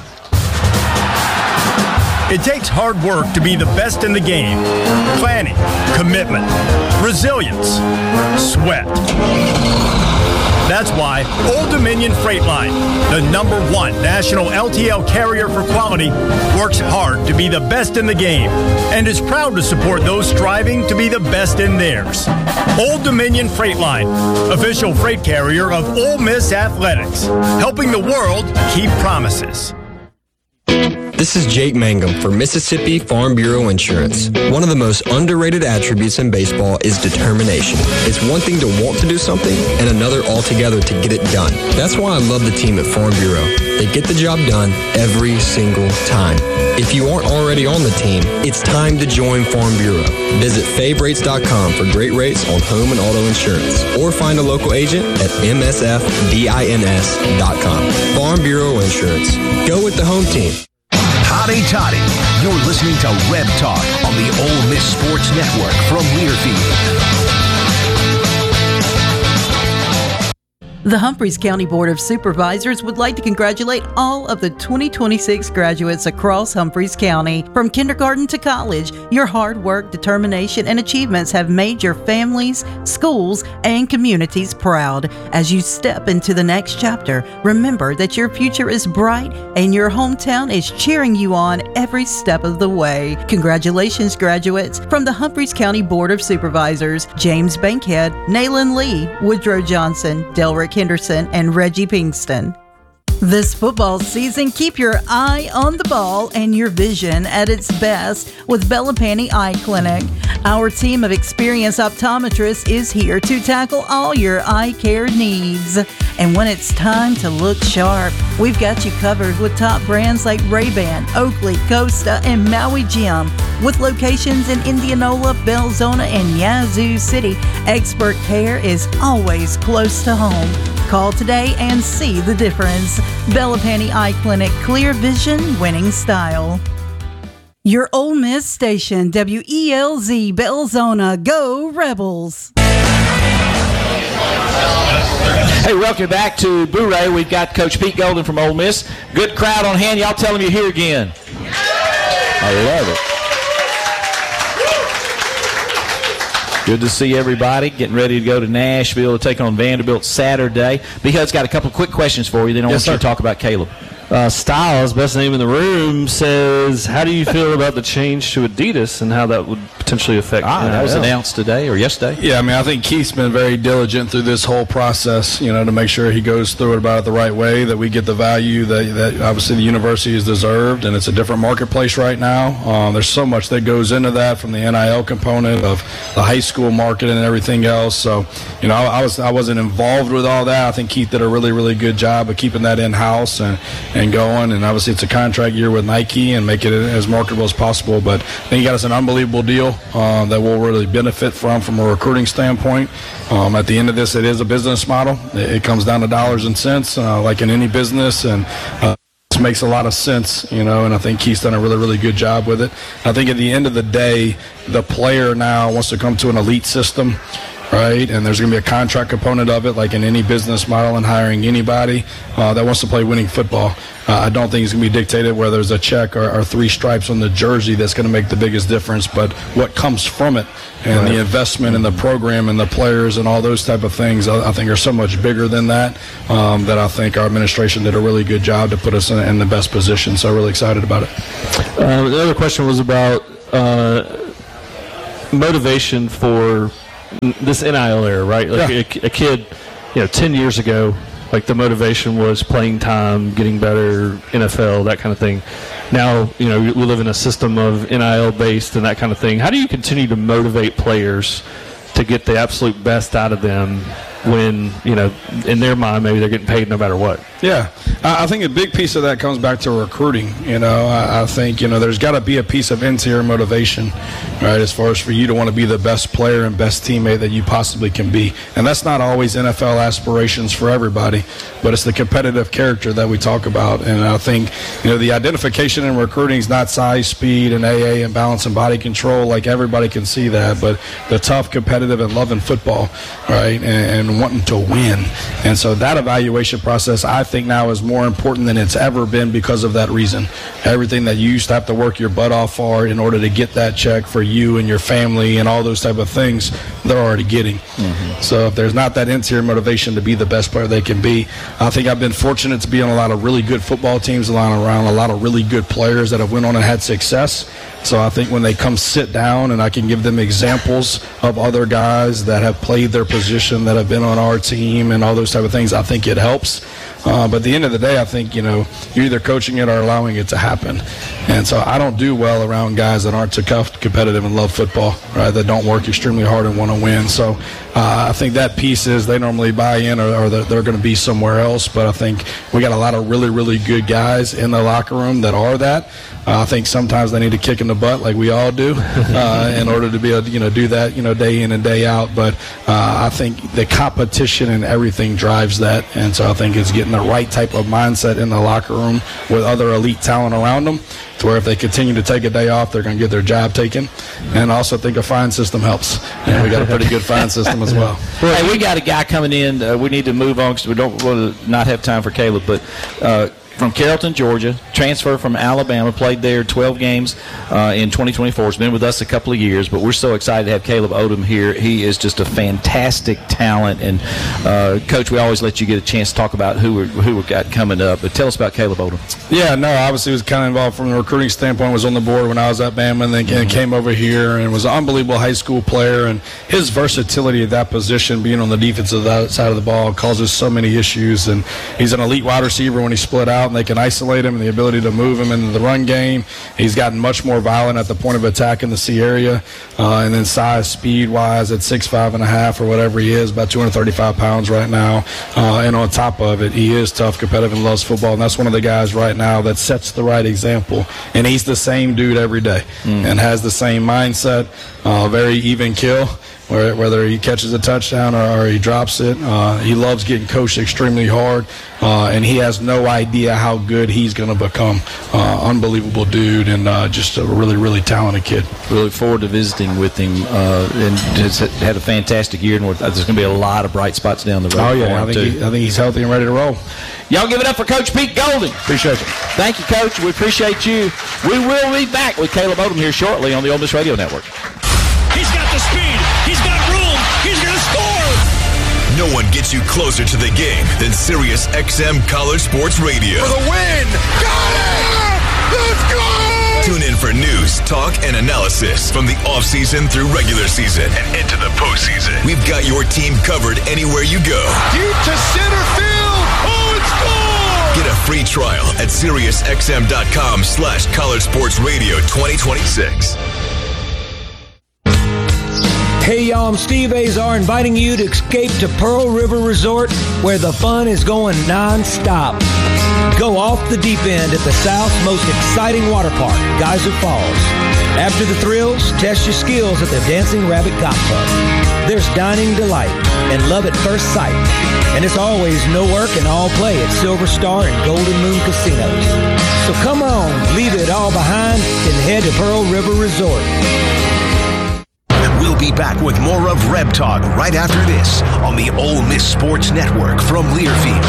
It takes hard work to be the best in the game. Planning, commitment, resilience, sweat. That's why Old Dominion Freight Line, the number one national L T L carrier for quality, works hard to be the best in the game and is proud to support those striving to be the best in theirs. Old Dominion Freight Line, official freight carrier of Ole Miss Athletics, helping the world keep promises. This is Jake Mangum for Mississippi Farm Bureau Insurance. One of the most underrated attributes in baseball is determination. It's one thing to want to do something and another altogether to get it done. That's why I love the team at Farm Bureau. They get the job done every single time. If you aren't already on the team, it's time to join Farm Bureau. Visit fabe rates dot com for great rates on home and auto insurance, or find a local agent at m s f bins dot com. Farm Bureau Insurance. Go with the home team. Hotty Toddy. You're listening to Reb Talk on the Ole Miss Sports Network from Learfield. The Humphreys County Board of Supervisors would like to congratulate all of the twenty twenty-six graduates across Humphreys County. From kindergarten to college, your hard work, determination, and achievements have made your families, schools, and communities proud. As you step into the next chapter, remember that your future is bright and your hometown is cheering you on every step of the way. Congratulations, graduates. From the Humphreys County Board of Supervisors, James Bankhead, Nayland Lee, Woodrow Johnson, Delrick Henderson, and Reggie Pinkston. This football season, keep your eye on the ball and your vision at its best with Bellapani Eye Clinic. Our team of experienced optometrists is here to tackle all your eye care needs. And when it's time to look sharp, we've got you covered with top brands like Ray-Ban, Oakley, Costa, and Maui Jim. With locations in Indianola, Belzona, and Yazoo City, expert care is always close to home. Call today and see the difference. Belapani Eye Clinic, clear vision, winning style. Your Ole Miss station, W E L Z, Belzona. Go Rebels! Hey, welcome back to Boo Ray. We've got Coach Pete Golden from Ole Miss. Good crowd on hand. Y'all tell them you're here again. I love it. Good to see everybody getting ready to go to Nashville to take on Vanderbilt Saturday. Because got a couple quick questions for you. Then I Yes, want you sir. to talk about Caleb. Uh, Styles, best name in the room, says, how do you feel about the change to Adidas and how that would potentially affect Ah, that was N I L? announced today or yesterday. Yeah, I mean, I think Keith's been very diligent through this whole process, you know, to make sure he goes through it about it the right way, that we get the value that, that obviously the university has deserved, and it's a different marketplace right now. Um, there's so much that goes into that, from the N I L component of the high school market and everything else. So, you know, I, I was I wasn't involved with all that. I think Keith did a really really good job of keeping that in house and and going. And obviously, it's a contract year with Nike and make it as marketable as possible. But I think he got us an unbelievable deal uh, that we'll really benefit from from a recruiting standpoint. Um, at the end of this, it is a business model. It, it comes down to dollars and cents, uh, like in any business, and uh, it makes a lot of sense, you know. And I think Keith's done a really, really good job with it. I think at the end of the day, the player now wants to come to an elite system. Right, and there's going to be a contract component of it, like in any business model, and hiring anybody uh, that wants to play winning football. Uh, I don't think it's going to be dictated where there's a check or, or three stripes on the jersey that's going to make the biggest difference, but what comes from it and right. the investment in the program and the players and all those type of things, I, I think are so much bigger than that, um, that I think our administration did a really good job to put us in, in the best position. So really excited about it. Uh, the other question was about uh, motivation for this N I L era, right? Like Yeah. a, a kid, you know, ten years ago, like the motivation was playing time, getting better, N F L, that kind of thing. Now, you know, we live in a system of N I L based and that kind of thing. How do you continue to motivate players to get the absolute best out of them when, you know, in their mind, maybe they're getting paid no matter what? Yeah, I I think a big piece of that comes back to recruiting. You know, I, I think, you know, there's got to be a piece of interior motivation, right, as far as for you to want to be the best player and best teammate that you possibly can be. And that's not always N F L aspirations for everybody, but it's the competitive character that we talk about. And I think, you know, the identification in recruiting is not size, speed, and A A and balance and body control. Like, everybody can see that, but the tough, competitive, and loving football, right, and, and wanting to win. And so that evaluation process, I think now is more important than it's ever been because of that reason. Everything that you used to have to work your butt off for in order to get that check for you and your family and all those type of things, they're already getting. Mm-hmm. So if there's not that interior motivation to be the best player they can be, I think I've been fortunate to be on a lot of really good football teams around a lot of really good players that have went on and had success. So I think when they come sit down and I can give them examples of other guys that have played their position, that have been on our team and all those type of things, I think it helps. Uh, but at the end of the day, I think, you know, you're either coaching it or allowing it to happen. And so I don't do well around guys that aren't too competitive and love football, right, that don't work extremely hard and want to win. So uh, I think that piece is they normally buy in or, or they're, they're going to be somewhere else. But I think we got a lot of really, really good guys in the locker room that are that. Uh, I think sometimes they need to kick in the butt like we all do uh, in order to be able to, you know, do that, you know, day in and day out. But uh, I think the competition and everything drives that. And so I think it's getting the right type of mindset in the locker room with other elite talent around them to to where if they continue to take a day off, they're going to get their job taken. And I also think a fine system helps. And we got a pretty good fine system as well. Hey, we got a guy coming in. Uh, we need to move on because we don't want to not have time for Caleb. But uh, from Carrollton, Georgia, transfer from Alabama, played there twelve games uh, in twenty twenty-four. Has been with us a couple of years, but we're so excited to have Caleb Odom here. He is just a fantastic talent. And, uh, Coach, we always let you get a chance to talk about who we who we got coming up. But tell us about Caleb Odom. Yeah, no, obviously was kind of involved from the recruiting standpoint, was on the board when I was at Bama, and then mm-hmm. came over here and was an unbelievable high school player. And his versatility at that position, being on the defensive side of the ball, causes so many issues. And he's an elite wide receiver when he split out, and they can isolate him, and the ability to move him into the run game. He's gotten much more violent at the point of attack in the C area. Uh, and then size, speed-wise, at six five and a half or whatever he is, about two hundred thirty-five pounds right now. Uh, and on top of it, he is tough, competitive, and loves football. And that's one of the guys right now that sets the right example. And he's the same dude every day mm. and has the same mindset, uh, very even kill. Whether he catches a touchdown or, or he drops it, uh, he loves getting coached extremely hard, uh, and he has no idea how good he's going to become. Uh, unbelievable dude, and uh, just a really, really talented kid. We look forward to visiting with him, uh, and has had a fantastic year. And there's going to be a lot of bright spots down the road. Oh yeah, I think, he, I think he's healthy and ready to roll. Y'all give it up for Coach Pete Golding. Appreciate it. Thank you, Coach. We appreciate you. We will be back with Caleb Odom here shortly on the Ole Miss Radio Network. He's got the speed. He's got room. He's going to score. No one gets you closer to the game than Sirius X M College Sports Radio. For the win. Got it. Let's go. Tune in for news, talk, and analysis from the offseason through regular season and into the postseason. We've got your team covered anywhere you go. Deep to center field. Oh, it's gone. Get a free trial at SiriusXM.com slash College Sports Radio twenty twenty-six. Hey y'all, I'm Steve Azar inviting you to escape to Pearl River Resort where the fun is going non-stop. Go off the deep end at the South's most exciting water park, Geyser Falls. After the thrills, test your skills at the Dancing Rabbit Golf Club. There's dining delight and love at first sight. And it's always no work and all play at Silver Star and Golden Moon Casinos. So come on, leave it all behind and head to Pearl River Resort. We'll be back with more of Reb Talk right after this on the Ole Miss Sports Network from Learfield.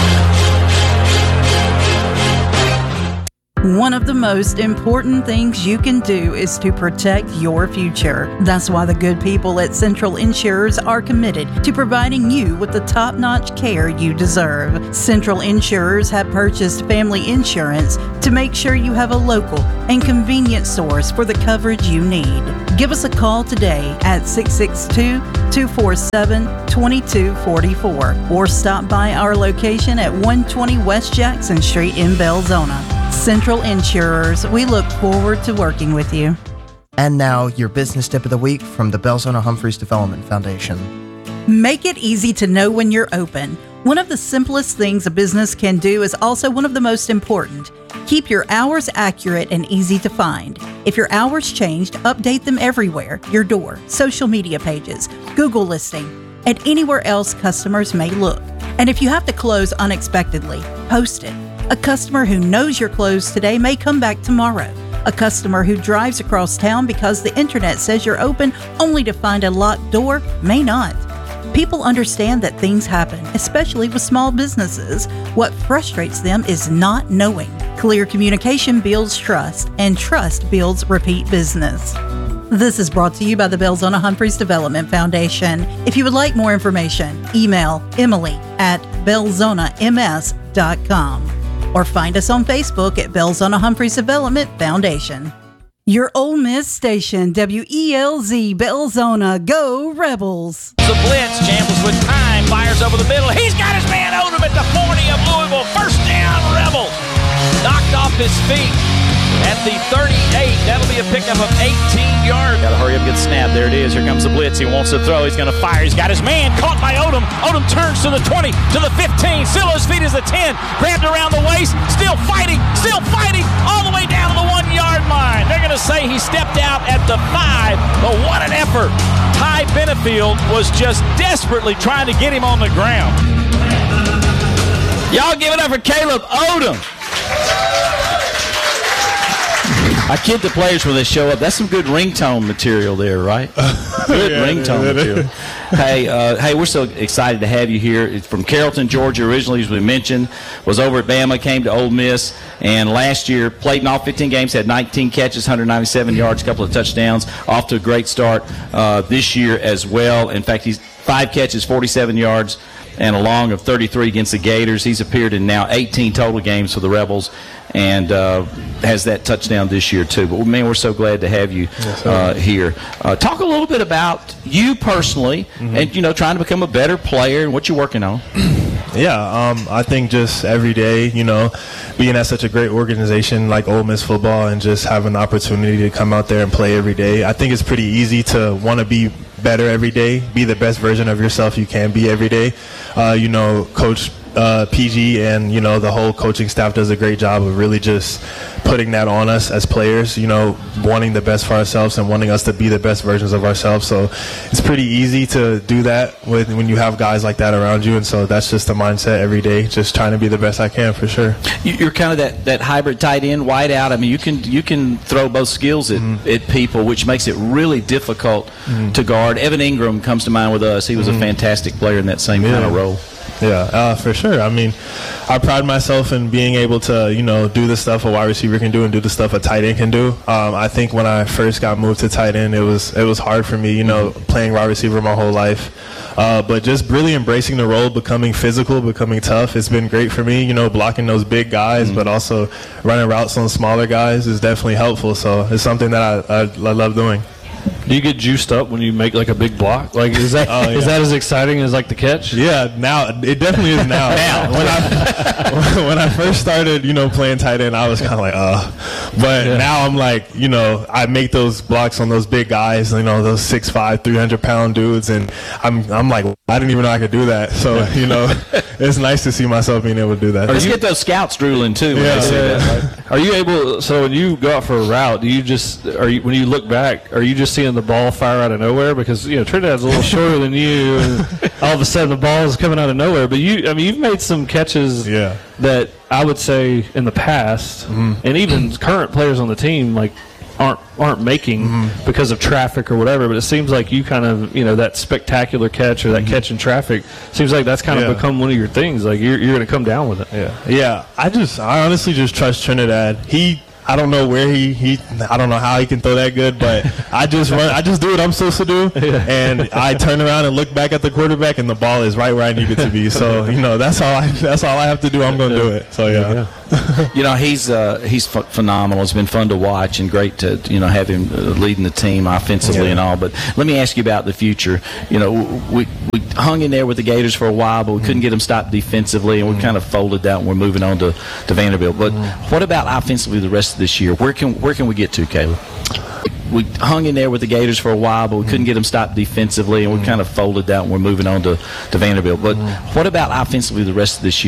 One of the most important things you can do is to protect your future. That's why the good people at Central Insurers are committed to providing you with the top-notch care you deserve. Central Insurers have purchased family insurance to make sure you have a local and convenient source for the coverage you need. Give us a call today at six six two, two four seven, two two four four or stop by our location at one twenty West Jackson Street in Belzona. Central Insurers, we look forward to working with you. And now, your business tip of the week from the Belzona Humphreys Development Foundation. Make it easy to know when you're open. One of the simplest things a business can do is also one of the most important. Keep your hours accurate and easy to find. If your hours changed, update them everywhere: your door, social media pages, Google listing, and anywhere else customers may look. And if you have to close unexpectedly, post it. A customer who knows you're closed today may come back tomorrow. A customer who drives across town because the internet says you're open only to find a locked door may not. People understand that things happen, especially with small businesses. What frustrates them is not knowing. Clear communication builds trust, and trust builds repeat business. This is brought to you by the Belzona Humphreys Development Foundation. If you would like more information, email Emily at belzona m s dot com or find us on Facebook at Belzona Humphreys Development Foundation. Your Ole Miss station, W E L Z Belzona. Go Rebels! The blitz, Chambliss with time, fires over the middle. He's got his man Odom at the forty of Louisville. First down, Rebels. Knocked off his feet at the thirty-eight. That'll be a pickup of eighteen yards. Got to hurry up and get snapped. There it is. Here comes the blitz. He wants to throw. He's going to fire. He's got his man caught by Odom. Odom turns to the twenty, to the fifteen. Still his feet is the ten. Grabbed around the waist. Still fighting. Still fighting. All the way down to the one-yard line. They're going to say he stepped out at the five. But what an effort. Ty Benefield was just desperately trying to get him on the ground. Y'all give it up for Caleb Odom. I kid the players when they show up. That's some good ringtone material there, right? Good Yeah, ringtone yeah, material. Hey, uh, hey, we're so excited to have you here. It's from Carrollton, Georgia, originally, as we mentioned. Was over at Bama, came to Ole Miss, and last year played in all fifteen games, had nineteen catches, one hundred ninety-seven yards, a couple of touchdowns. Off to a great start uh, this year as well. In fact, he's five catches, forty-seven yards, and a long of thirty-three against the Gators. He's appeared in now eighteen total games for the Rebels, and uh, has that touchdown this year too. But man, we're so glad to have you uh, here. Uh, talk a little bit about you personally, mm-hmm. and you know, trying to become a better player and what you're working on. Yeah, um, I think just every day, you know, being at such a great organization like Ole Miss football and just having the opportunity to come out there and play every day, I think it's pretty easy to want to be better every day, be the best version of yourself you can be every day. Uh, you know, Coach uh, P G and, you know, the whole coaching staff does a great job of really just putting that on us as players, you know, wanting the best for ourselves and wanting us to be the best versions of ourselves. So it's pretty easy to do that with, when you have guys like that around you. And so that's just the mindset every day, just trying to be the best I can for sure. You're kind of that, that hybrid tight end, wide out. I mean, you can you can throw both skills at, mm-hmm. at people, which makes it really difficult mm-hmm. to guard. Evan Ingram comes to mind with us. He was mm-hmm. a fantastic player in that same yeah. kind of role. Yeah, uh, for sure. I mean, I pride myself in being able to, you know, do the stuff a wide receiver can do and do the stuff a tight end can do. Um, I think when I first got moved to tight end, it was it was hard for me, you know, playing wide receiver my whole life. Uh, but just really embracing the role, becoming physical, becoming tough, it's been great for me, you know, blocking those big guys, mm-hmm. but also running routes on smaller guys is definitely helpful. So it's something that I, I, I love doing. Do you get juiced up when you make like a big block? Like is that oh, yeah. is that as exciting as like the catch? Yeah, now it definitely is now. now when I when I first started, you know, playing tight end, I was kind of like, uh, but yeah. now I'm like, you know, I make those blocks on those big guys, you know, those six five, three hundred pound dudes, and I'm I'm like, I didn't even know I could do that. So you know, it's nice to see myself being able to do that. Or you get those scouts drooling too. When yeah, they see yeah. that, right? Are you able? So when you go out for a route, do you just are you when you look back, are you just seeing the ball fire out of nowhere? Because you know Trinidad's a little shorter than you, and all of a sudden the ball is coming out of nowhere. But you, I mean, you've made some catches yeah. that I would say in the past, mm-hmm. and even current players on the team like aren't aren't making mm-hmm. because of traffic or whatever. But it seems like you kind of, you know, that spectacular catch or that mm-hmm. catch in traffic seems like that's kind of yeah. become one of your things. Like you're you're going to come down with it. Yeah, yeah. I just I honestly just trust Trinidad. He. I don't know where he, he I don't know how he can throw that good, but I just run I just do what I'm supposed to do, and I turn around and look back at the quarterback, and the ball is right where I need it to be. So you know that's all I that's all I have to do. I'm going to do it. So yeah. You know he's uh, he's ph- phenomenal. It's been fun to watch and great to you know have him uh, leading the team offensively yeah. and all. But let me ask you about the future. You know we we hung in there with the Gators for a while, but we couldn't get them stopped defensively, and we kind of folded that, and we're moving on to, to Vanderbilt. But what about offensively the rest of this year? Where can where can we get to, Caleb? We hung in there with the Gators for a while, but we couldn't get them stopped defensively, and we kind of folded that, and we're moving on to, to Vanderbilt. But what about offensively the rest of this year?